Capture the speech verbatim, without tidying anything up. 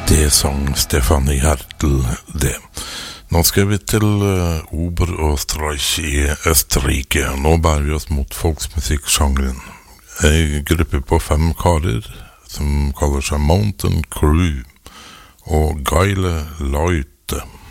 Det sang Stefanie Hertel det. Nå skal vi til uh, Ober og Streich i Østerrike. Nå bærer vi oss mot folksmusikksjangeren. En gruppe på fem karer som kaller seg Mountain Crew og Geile Leute.